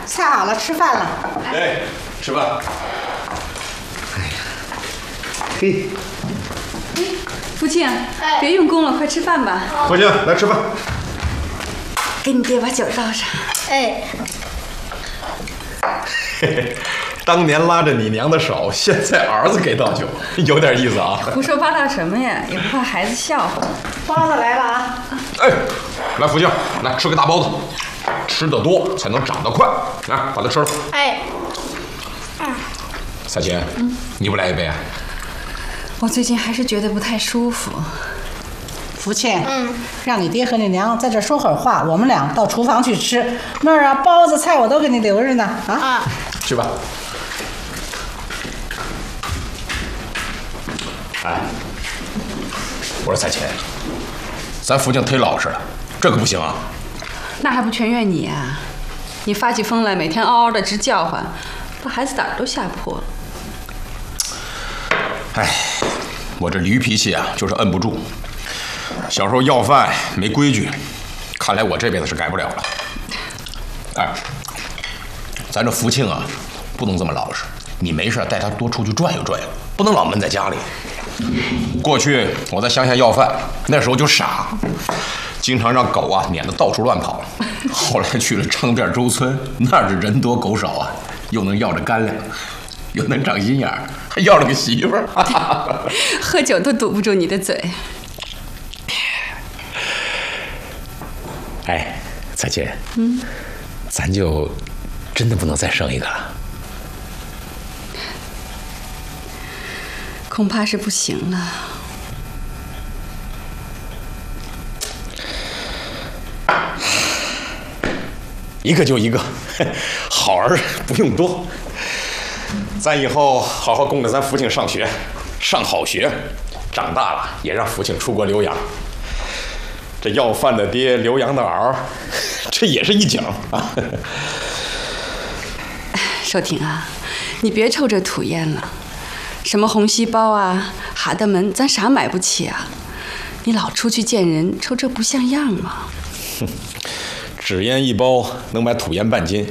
菜好了，吃饭了。 哎，吃饭。哎呀，嘿， 福庆，别用功了，快吃饭吧。 福庆，来吃饭。 给你爹把酒倒上。 哎， 嘿嘿，当年拉着你娘的手，现在儿子给倒酒，有点意思啊。 胡说八道什么呀？也不怕孩子笑话。 包子来了啊！ 哎，来福庆，来吃个大包子，吃得多才能长得快。来，把它吃了。 哎， 彩琴，你不来一杯啊？ 我最近还是觉得不太舒服。 福庆，让你爹和你娘在这说会儿话，我们俩到厨房去吃。那儿啊，包子菜我都给你留着呢。啊， 去吧。哎，我说彩琴，咱福庆忒老实了，这可不行啊。 那还不全怨你啊！你发起疯来，每天嗷嗷的直叫唤，把孩子胆儿都吓破了。 哎，我这驴脾气啊，就是摁不住。小时候要饭没规矩，看来我这辈子是改不了了。哎，咱这福庆啊，不能这么老实。你没事带他多出去转悠转悠，不能老闷在家里。过去我在乡下要饭，那时候就傻，经常让狗啊撵得到处乱跑。后来去了昌甸周村，那是人多狗少啊，又能要着干粮，又能长心眼儿，还要了个媳妇儿。 喝酒都堵不住你的嘴。 哎，彩琴，咱就真的不能再生一个了？ 恐怕是不行了。 一个就一个，好儿不用多。咱以后好好供着咱福庆上学，上好学，长大了也让福庆出国留洋。这要饭的爹，留洋的儿，这也是一奖啊！ 寿婷啊，你别抽这土烟了，什么红细胞啊、哈德门，咱啥买不起啊？你老出去见人，抽这不像样吗？ 纸烟一包能买土烟半斤，